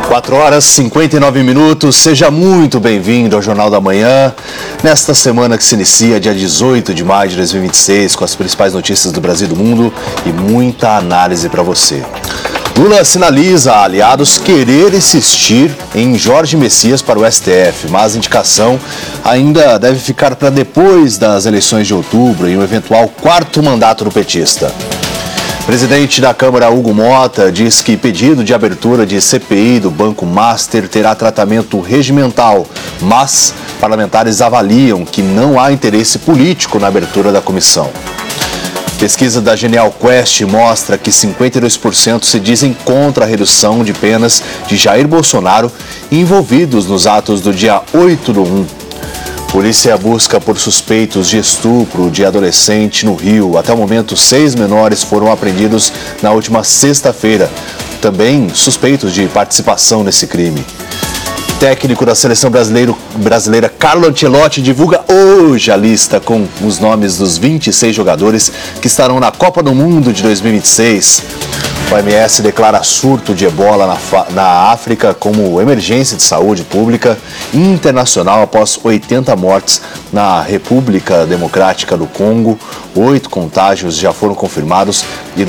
4h59, seja muito bem-vindo ao Jornal da Manhã, nesta semana que se inicia, dia 18 de maio de 2026, com as principais notícias do Brasil e do mundo e muita análise para você. Lula sinaliza a aliados querer insistir em Jorge Messias para o STF, mas a indicação ainda deve ficar para depois das eleições de outubro, em um eventual quarto mandato do petista. Presidente da Câmara, Hugo Mota, diz que pedido de abertura de CPI do Banco Master terá tratamento regimental, mas parlamentares avaliam que não há interesse político na abertura da comissão. Pesquisa da Genial Quest mostra que 52% se dizem contra a redução de penas de Jair Bolsonaro envolvidos nos atos do dia 8/1. Polícia busca por suspeitos de estupro de adolescente no Rio. Até o momento, 6 menores foram apreendidos na última sexta-feira, também suspeitos de participação nesse crime. Técnico da seleção brasileira Carlo Ancelotti divulga hoje a lista com os nomes dos 26 jogadores que estarão na Copa do Mundo de 2026. O OMS declara surto de ebola na África como emergência de saúde pública internacional após 80 mortes na República Democrática do Congo. 8 contágios já foram confirmados e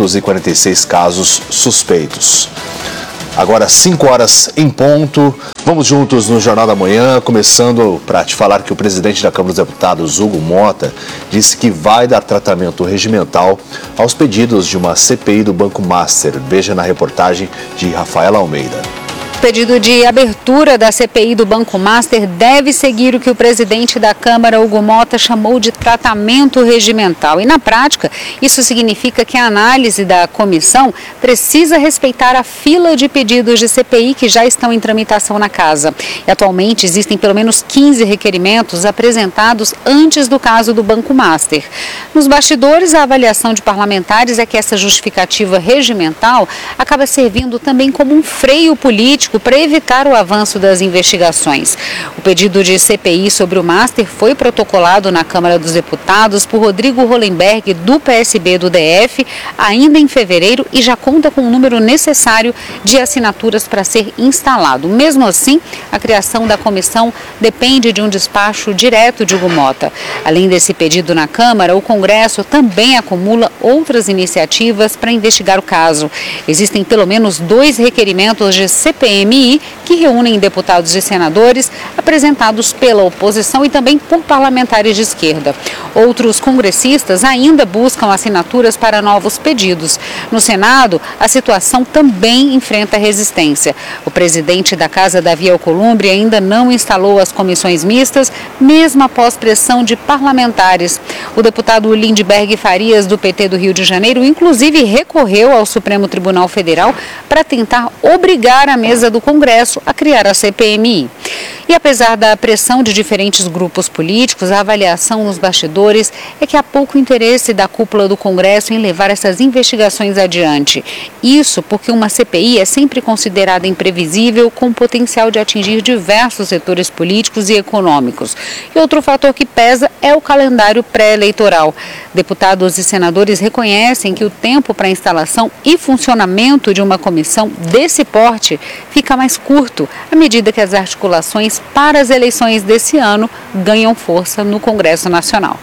246 casos suspeitos. Agora, 5 horas em ponto, vamos juntos no Jornal da Manhã, começando para te falar que o presidente da Câmara dos Deputados, Hugo Mota, disse que vai dar tratamento regimental aos pedidos de uma CPI do Banco Master. Veja na reportagem de Rafaela Almeida. O pedido de abertura da CPI do Banco Master deve seguir o que o presidente da Câmara, Hugo Mota, chamou de tratamento regimental. E, na prática, isso significa que a análise da comissão precisa respeitar a fila de pedidos de CPI que já estão em tramitação na Casa. E, atualmente, existem pelo menos 15 requerimentos apresentados antes do caso do Banco Master. Nos bastidores, a avaliação de parlamentares é que essa justificativa regimental acaba servindo também como um freio político para evitar o avanço das investigações. O pedido de CPI sobre o Master foi protocolado na Câmara dos Deputados por Rodrigo Hollenberg, do PSB do DF, ainda em fevereiro e já conta com o número necessário de assinaturas para ser instalado. Mesmo assim, a criação da comissão depende de um despacho direto de Hugo Mota. Além desse pedido na Câmara, o Congresso também acumula outras iniciativas para investigar o caso. Existem pelo menos 2 requerimentos de CPMI que reúnem deputados e senadores apresentados pela oposição e também por parlamentares de esquerda. Outros congressistas ainda buscam assinaturas para novos pedidos. No Senado, a situação também enfrenta resistência. O presidente da Casa, Davi Alcolumbre, ainda não instalou as comissões mistas, mesmo após pressão de parlamentares. O deputado Lindbergh Farias, do PT do Rio de Janeiro, inclusive recorreu ao Supremo Tribunal Federal para tentar obrigar a mesa do Congresso a criar a CPMI. E apesar da pressão de diferentes grupos políticos, a avaliação nos bastidores é que há pouco interesse da cúpula do Congresso em levar essas investigações adiante. Isso porque uma CPI é sempre considerada imprevisível, com potencial de atingir diversos setores políticos e econômicos. E outro fator que pesa é o calendário pré-eleitoral. Deputados e senadores reconhecem que o tempo para a instalação e funcionamento de uma comissão desse porte fica mais curto à medida que as articulações para as eleições desse ano ganham força no Congresso Nacional.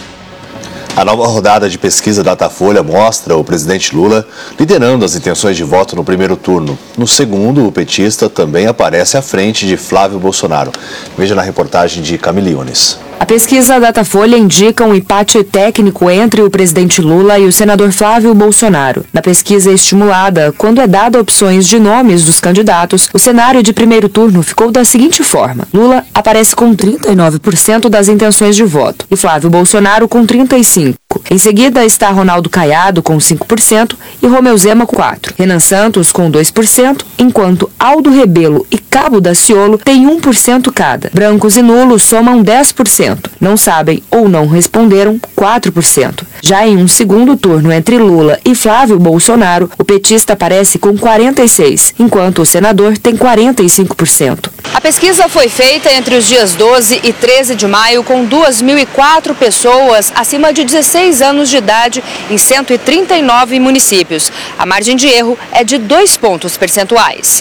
A nova rodada de pesquisa Datafolha mostra o presidente Lula liderando as intenções de voto no primeiro turno. No segundo, o petista também aparece à frente de Flávio Bolsonaro. Veja na reportagem de Camille Yunes. A pesquisa Datafolha indica um empate técnico entre o presidente Lula e o senador Flávio Bolsonaro. Na pesquisa estimulada, quando é dada opções de nomes dos candidatos, o cenário de primeiro turno ficou da seguinte forma: Lula aparece com 39% das intenções de voto e Flávio Bolsonaro com 35%. Em seguida está Ronaldo Caiado com 5% e Romeu Zema com 4%. Renan Santos com 2%, enquanto Aldo Rebelo e Cabo Daciolo têm 1% cada. Brancos e nulos somam 10%. Não sabem ou não responderam 4%. Já em um segundo turno entre Lula e Flávio Bolsonaro, o petista aparece com 46%, enquanto o senador tem 45%. A pesquisa foi feita entre os dias 12 e 13 de maio com 2.004 pessoas acima de 16 anos de idade em 139 municípios. A margem de erro é de 2 pontos percentuais.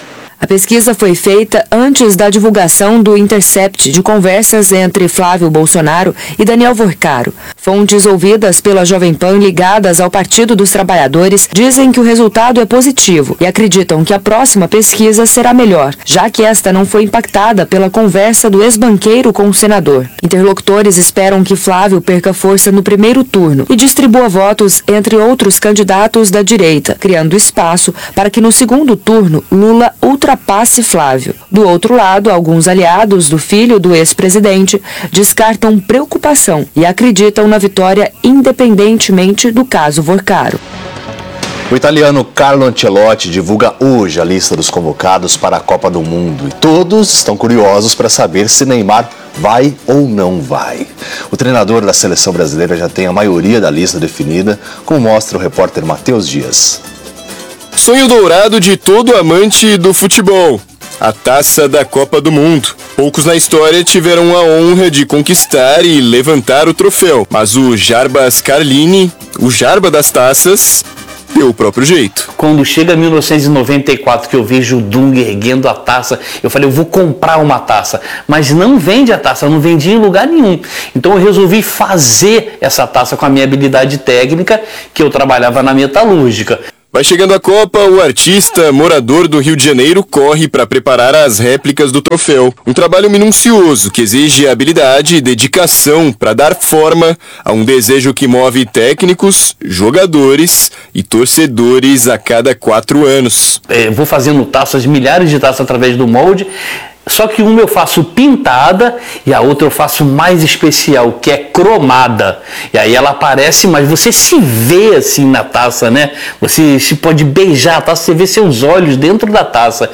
A pesquisa foi feita antes da divulgação do intercept de conversas entre Flávio Bolsonaro e Daniel Vorcaro. Fontes ouvidas pela Jovem Pan ligadas ao Partido dos Trabalhadores dizem que o resultado é positivo e acreditam que a próxima pesquisa será melhor, já que esta não foi impactada pela conversa do ex-banqueiro com o senador. Interlocutores esperam que Flávio perca força no primeiro turno e distribua votos entre outros candidatos da direita, criando espaço para que no segundo turno Lula ultrapasse Flávio. Do outro lado, alguns aliados do filho do ex-presidente descartam preocupação e acreditam na vitória independentemente do caso Vorcaro. O italiano Carlo Ancelotti divulga hoje a lista dos convocados para a Copa do Mundo e todos estão curiosos para saber se Neymar vai ou não vai. O treinador da seleção brasileira já tem a maioria da lista definida, como mostra o repórter Matheus Dias. Sonho dourado de todo amante do futebol. A taça da Copa do Mundo. Poucos na história tiveram a honra de conquistar e levantar o troféu, mas o Jarbas Carlini, o Jarba das taças, deu o próprio jeito. Quando chega 1994, que eu vejo o Dunga erguendo a taça, eu falei, eu vou comprar uma taça. Mas não vende a taça, não vendia em lugar nenhum. Então eu resolvi fazer essa taça com a minha habilidade técnica, que eu trabalhava na metalúrgica. Vai chegando a Copa, o artista morador do Rio de Janeiro corre para preparar as réplicas do troféu. Um trabalho minucioso que exige habilidade e dedicação para dar forma a um desejo que move técnicos, jogadores e torcedores a cada 4 anos. Vou fazendo taças, milhares de taças através do molde. Só que uma eu faço pintada e a outra eu faço mais especial, que é cromada. E aí ela aparece, mas você se vê assim na taça, né? Você se pode beijar a taça, você vê seus olhos dentro da taça.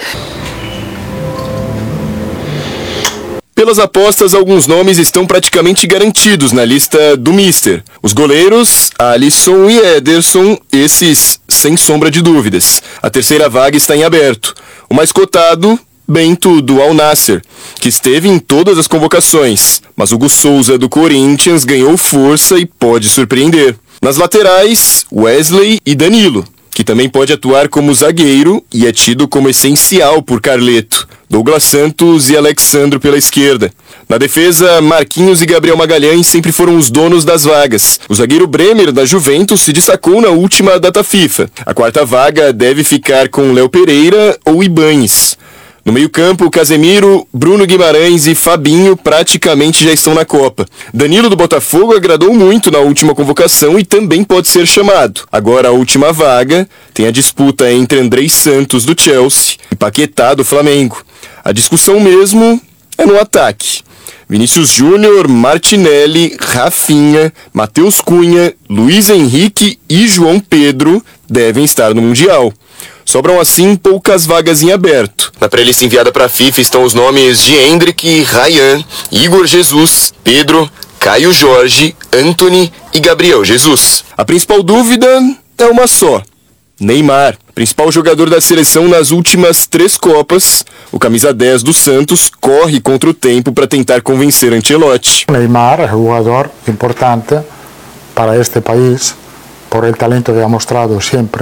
Pelas apostas, alguns nomes estão praticamente garantidos na lista do Mister. Os goleiros, Alisson e Ederson, esses sem sombra de dúvidas. A terceira vaga está em aberto. O mais cotado, Bento do Al Nassr, que esteve em todas as convocações, mas Hugo Souza do Corinthians ganhou força e pode surpreender. Nas laterais, Wesley e Danilo, que também pode atuar como zagueiro e é tido como essencial por Carleto. Douglas Santos e Alexandro pela esquerda. Na defesa, Marquinhos e Gabriel Magalhães sempre foram os donos das vagas. O zagueiro Bremer, da Juventus, se destacou na última data FIFA. A quarta vaga deve ficar com Léo Pereira ou Ibañez. No meio-campo, Casemiro, Bruno Guimarães e Fabinho praticamente já estão na Copa. Danilo do Botafogo agradou muito na última convocação e também pode ser chamado. Agora a última vaga tem a disputa entre Andrei Santos do Chelsea e Paquetá do Flamengo. A discussão mesmo é no ataque. Vinícius Júnior, Martinelli, Rafinha, Matheus Cunha, Luiz Henrique e João Pedro devem estar no Mundial. Sobram assim poucas vagas em aberto. Na pré-lista enviada para a FIFA estão os nomes de Hendrick, Ryan, Igor Jesus, Pedro, Caio Jorge, Antony e Gabriel Jesus. A principal dúvida é uma só: Neymar, principal jogador da seleção nas últimas 3 Copas, o camisa 10 do Santos corre contra o tempo para tentar convencer Ancelotti. Neymar é um jogador importante para este país por el talento que ha mostrado sempre,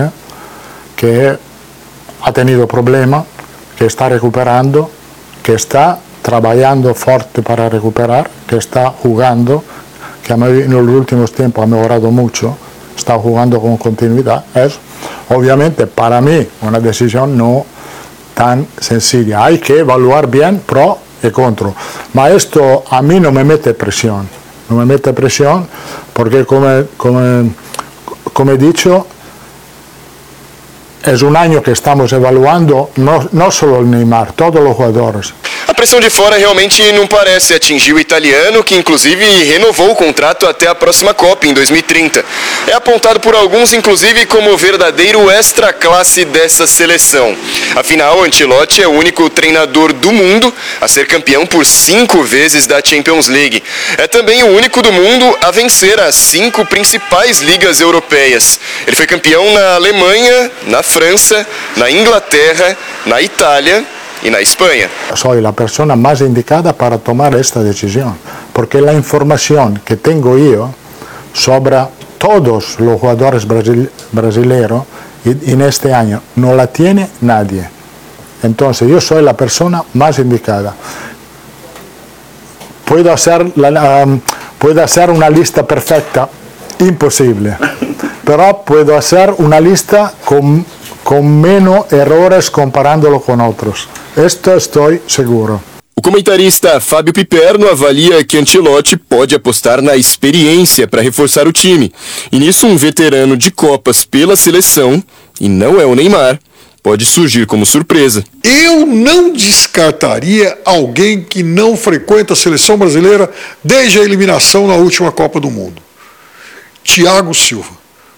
que ha tenido problema, que está recuperando, que está trabajando fuerte para recuperar, que está jugando, que en los últimos tiempos ha mejorado mucho, está jugando con continuidad. Es obviamente para mí una decisión no tan sencilla. Hay que evaluar bien pro y contra. Ma esto a mí no me mete presión. No me mete presión porque como he dicho, es un año que estamos evaluando no solo el Neymar, todos los jugadores. A pressão de fora realmente não parece atingir o italiano, que inclusive renovou o contrato até a próxima Copa, em 2030. É apontado por alguns, inclusive, como o verdadeiro extra-classe dessa seleção. Afinal, Ancelotti é o único treinador do mundo a ser campeão por 5 vezes da Champions League. É também o único do mundo a vencer as 5 principais ligas europeias. Ele foi campeão na Alemanha, na França, na Inglaterra, na Itália y na España. Soy la persona más indicada para tomar esta decisión, porque la información que tengo yo sobre todos los jugadores brasileños en este año no la tiene nadie. Entonces yo soy la persona más indicada. Puedo hacer una lista perfecta, imposible, pero puedo hacer una lista con menos errores comparándolo con otros. Esto estoy seguro. O comentarista Fábio Piperno avalia que Ancelotti pode apostar na experiência para reforçar o time. E nisso um veterano de Copas pela seleção, e não é o Neymar, pode surgir como surpresa. Eu não descartaria alguém que não frequenta a seleção brasileira desde a eliminação na última Copa do Mundo. Thiago Silva,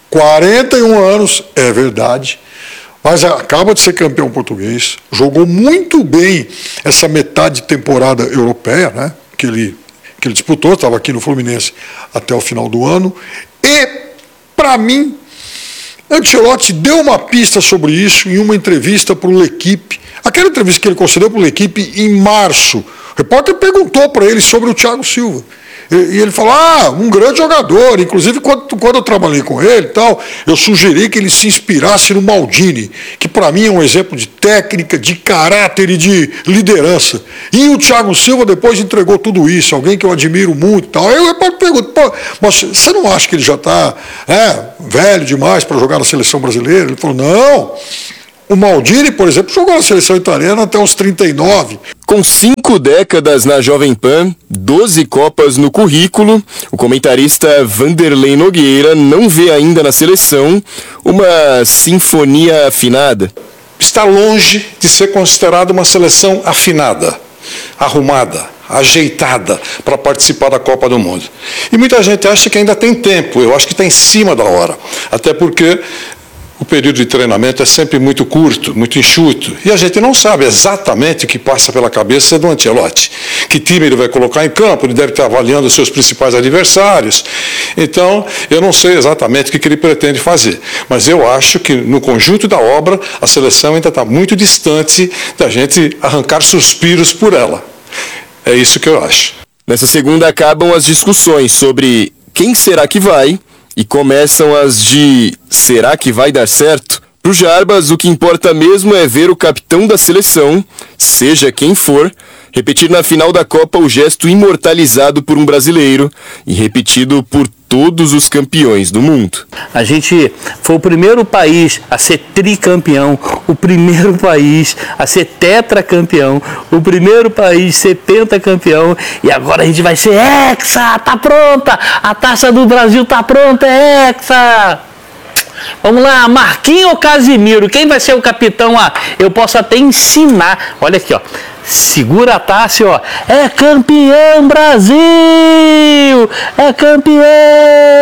41 anos, é verdade, mas acaba de ser campeão português, jogou muito bem essa metade de temporada europeia, né, que ele disputou, estava aqui no Fluminense até o final do ano, e, para mim, Ancelotti deu uma pista sobre isso em uma entrevista para o L'Equipe, aquela entrevista que ele concedeu para o L'Equipe em março. O repórter perguntou para ele sobre o Thiago Silva. E ele falou, um grande jogador, inclusive quando eu trabalhei com ele e tal, eu sugeri que ele se inspirasse no Maldini, que para mim é um exemplo de técnica, de caráter e de liderança. E o Thiago Silva depois entregou tudo isso, alguém que eu admiro muito e tal. Aí o repórter perguntou, mas você não acha que ele já está velho demais para jogar na seleção brasileira? Ele falou, não. O Maldini, por exemplo, jogou na seleção italiana até os 39. Com 5 décadas na Jovem Pan, 12 Copas no currículo, o comentarista Vanderlei Nogueira não vê ainda na seleção uma sinfonia afinada. Está longe de ser considerada uma seleção afinada, arrumada, ajeitada para participar da Copa do Mundo. E muita gente acha que ainda tem tempo, eu acho que está em cima da hora, até porque o período de treinamento é sempre muito curto, muito enxuto. E a gente não sabe exatamente o que passa pela cabeça do Ancelotti. Que time ele vai colocar em campo, ele deve estar avaliando os seus principais adversários. Então, eu não sei exatamente o que ele pretende fazer. Mas eu acho que, no conjunto da obra, a seleção ainda está muito distante da gente arrancar suspiros por ela. É isso que eu acho. Nessa segunda acabam as discussões sobre quem será que vai, e começam as de será que vai dar certo? Pro Jarbas, o que importa mesmo é ver o capitão da seleção, seja quem for, repetir na final da Copa o gesto imortalizado por um brasileiro e repetido por todos os campeões do mundo. A gente foi o primeiro país a ser tricampeão, o primeiro país a ser tetracampeão, o primeiro país a ser pentacampeão, e agora a gente vai ser hexa, tá pronta, a Taça do Brasil tá pronta, é hexa. Vamos lá, Marquinhos ou Casimiro? Quem vai ser o capitão? Eu posso até ensinar. Olha aqui, ó. Segura a taça, ó. É campeão Brasil! É campeão!